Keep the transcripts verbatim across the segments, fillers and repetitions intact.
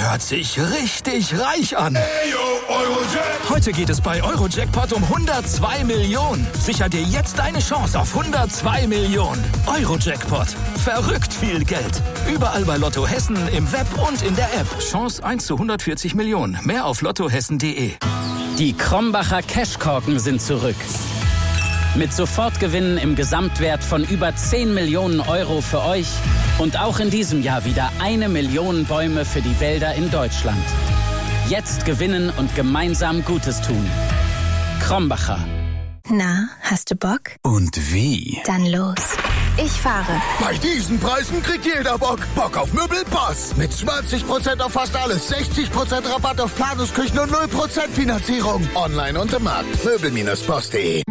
hört sich richtig reich an. Ey, yo, Eurojackpot. Heute geht es bei Eurojackpot um hundertzwei Millionen. Sicher dir jetzt deine Chance auf hundertzwei Millionen. Eurojackpot. Verrückt viel Geld. Überall bei Lotto Hessen, im Web und in der App. Chance eins zu hundertvierzig Millionen. Mehr auf lottohessen punkt de. Die Krombacher Cashkorken sind zurück. Mit Sofortgewinnen im Gesamtwert von über zehn Millionen Euro für euch und auch in diesem Jahr wieder eine Million Bäume für die Wälder in Deutschland. Jetzt gewinnen und gemeinsam Gutes tun. Krombacher. Na, hast du Bock? Und wie? Dann los. Ich fahre. Bei diesen Preisen kriegt jeder Bock. Bock auf Möbelpass. Mit zwanzig Prozent auf fast alles, sechzig Prozent Rabatt auf Planungsküchen und null Prozent Finanzierung. Online und im Markt. Möbel Boss punkt de.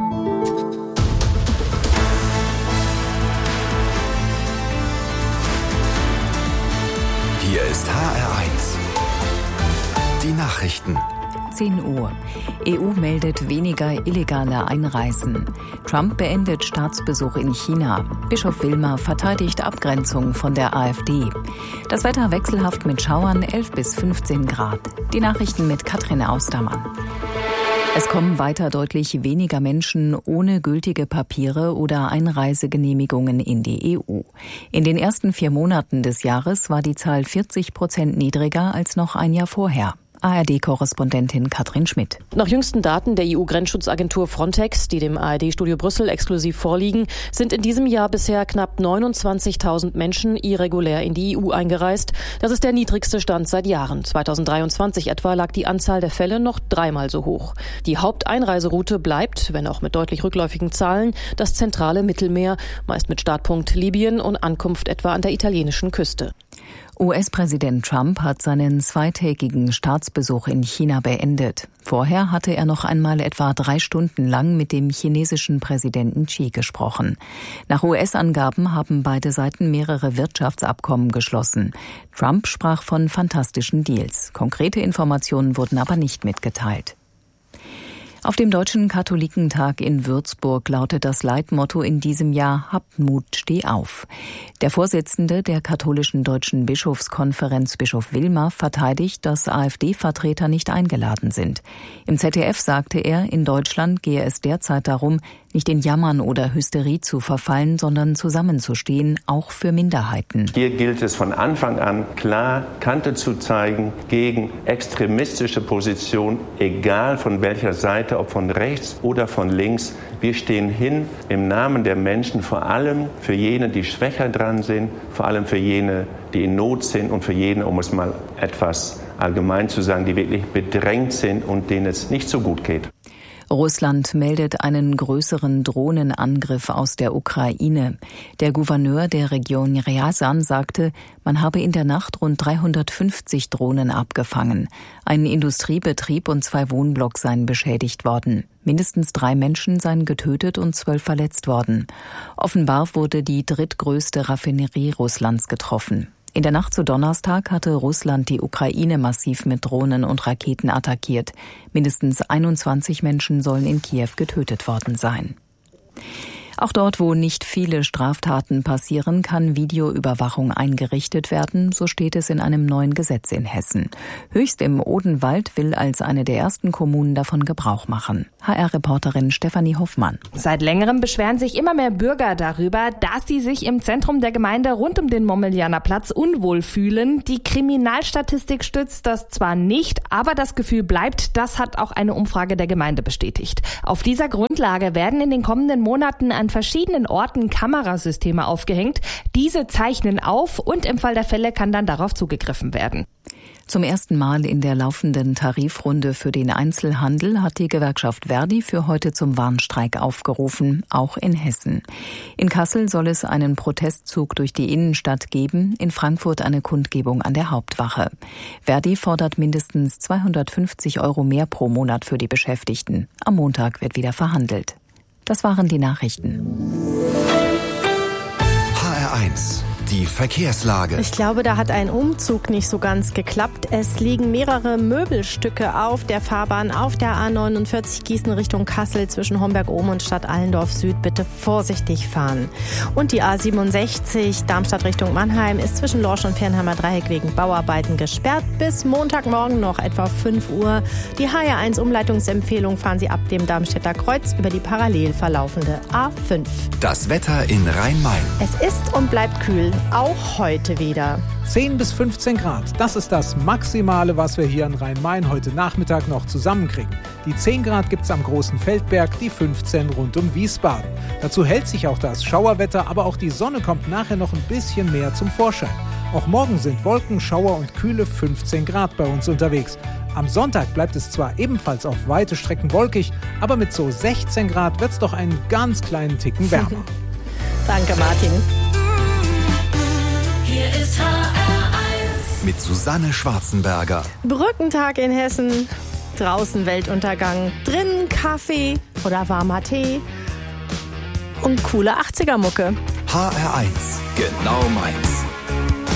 Hier ist H R eins. Die Nachrichten. zehn Uhr. E U meldet weniger illegale Einreisen. Trump beendet Staatsbesuch in China. Bischof Wilmer verteidigt Abgrenzung von der AfD. Das Wetter wechselhaft mit Schauern, elf bis fünfzehn Grad. Die Nachrichten mit Katrin Austermann. Es kommen weiter deutlich weniger Menschen ohne gültige Papiere oder Einreisegenehmigungen in die E U. In den ersten vier Monaten des Jahres war die Zahl vierzig Prozent niedriger als noch ein Jahr vorher. A R D-Korrespondentin Katrin Schmidt. Nach jüngsten Daten der E U-Grenzschutzagentur Frontex, die dem A R D-Studio Brüssel exklusiv vorliegen, sind in diesem Jahr bisher knapp neunundzwanzigtausend Menschen irregulär in die E U eingereist. Das ist der niedrigste Stand seit Jahren. zweitausenddreiundzwanzig etwa lag die Anzahl der Fälle noch dreimal so hoch. Die Haupteinreiseroute bleibt, wenn auch mit deutlich rückläufigen Zahlen, das zentrale Mittelmeer, meist mit Startpunkt Libyen und Ankunft etwa an der italienischen Küste. U S-Präsident Trump hat seinen zweitägigen Staatsbesuch in China beendet. Vorher hatte er noch einmal etwa drei Stunden lang mit dem chinesischen Präsidenten Xi gesprochen. Nach U S-Angaben haben beide Seiten mehrere Wirtschaftsabkommen geschlossen. Trump sprach von fantastischen Deals. Konkrete Informationen wurden aber nicht mitgeteilt. Auf dem Deutschen Katholikentag in Würzburg lautet das Leitmotto in diesem Jahr Habt Mut, steh auf. Der Vorsitzende der katholischen Deutschen Bischofskonferenz, Bischof Wilmer, verteidigt, dass AfD-Vertreter nicht eingeladen sind. Im Z D F sagte er, in Deutschland gehe es derzeit darum, nicht in Jammern oder Hysterie zu verfallen, sondern zusammenzustehen, auch für Minderheiten. Hier gilt es von Anfang an klar Kante zu zeigen gegen extremistische Positionen, egal von welcher Seite, ob von rechts oder von links. Wir stehen hin im Namen der Menschen, vor allem für jene, die schwächer dran sind, vor allem für jene, die in Not sind und für jene, um es mal etwas allgemein zu sagen, die wirklich bedrängt sind und denen es nicht so gut geht. Russland meldet einen größeren Drohnenangriff aus der Ukraine. Der Gouverneur der Region Ryazan sagte, man habe in der Nacht rund dreihundertfünfzig Drohnen abgefangen. Ein Industriebetrieb und zwei Wohnblocks seien beschädigt worden. Mindestens drei Menschen seien getötet und zwölf verletzt worden. Offenbar wurde die drittgrößte Raffinerie Russlands getroffen. In der Nacht zu Donnerstag hatte Russland die Ukraine massiv mit Drohnen und Raketen attackiert. Mindestens einundzwanzig Menschen sollen in Kiew getötet worden sein. Auch dort, wo nicht viele Straftaten passieren, kann Videoüberwachung eingerichtet werden, so steht es in einem neuen Gesetz in Hessen. Höchst im Odenwald will als eine der ersten Kommunen davon Gebrauch machen. H R-Reporterin Stefanie Hoffmann. Seit längerem beschweren sich immer mehr Bürger darüber, dass sie sich im Zentrum der Gemeinde rund um den Montmelianer Platz unwohl fühlen. Die Kriminalstatistik stützt das zwar nicht, aber das Gefühl bleibt, das hat auch eine Umfrage der Gemeinde bestätigt. Auf dieser Grundlage werden in den kommenden Monaten an verschiedenen Orten Kamerasysteme aufgehängt. Diese zeichnen auf und im Fall der Fälle kann dann darauf zugegriffen werden. Zum ersten Mal in der laufenden Tarifrunde für den Einzelhandel hat die Gewerkschaft Verdi für heute zum Warnstreik aufgerufen, auch in Hessen. In Kassel soll es einen Protestzug durch die Innenstadt geben, in Frankfurt eine Kundgebung an der Hauptwache. Verdi fordert mindestens zweihundertfünfzig Euro mehr pro Monat für die Beschäftigten. Am Montag wird wieder verhandelt. Das waren die Nachrichten. H R eins. Die Verkehrslage. Ich glaube, da hat ein Umzug nicht so ganz geklappt. Es liegen mehrere Möbelstücke auf der Fahrbahn auf der A neunundvierzig Gießen Richtung Kassel zwischen Homberg-Ohm und Stadt Allendorf Süd. Bitte vorsichtig fahren. Und die A siebenundsechzig Darmstadt Richtung Mannheim ist zwischen Lorsch und Fernheimer Dreieck wegen Bauarbeiten gesperrt. Bis Montagmorgen noch etwa fünf Uhr. Die H R eins Umleitungsempfehlung fahren Sie ab dem Darmstädter Kreuz über die parallel verlaufende A fünf. Das Wetter in Rhein-Main. Es ist und bleibt kühl. Auch heute wieder. zehn bis fünfzehn Grad, das ist das Maximale, was wir hier in Rhein-Main heute Nachmittag noch zusammenkriegen. Die zehn Grad gibt es am Großen Feldberg, die fünfzehn rund um Wiesbaden. Dazu hält sich auch das Schauerwetter, aber auch die Sonne kommt nachher noch ein bisschen mehr zum Vorschein. Auch morgen sind Wolken, Schauer und kühle fünfzehn Grad bei uns unterwegs. Am Sonntag bleibt es zwar ebenfalls auf weite Strecken wolkig, aber mit so sechzehn Grad wird es doch einen ganz kleinen Ticken wärmer. Danke, Martin. Hier ist H R eins. Mit Susanne Schwarzenberger. Brückentag in Hessen. Draußen Weltuntergang. Drinnen Kaffee oder warmer Tee. Und coole achtziger-Mucke. H R eins. Genau meins.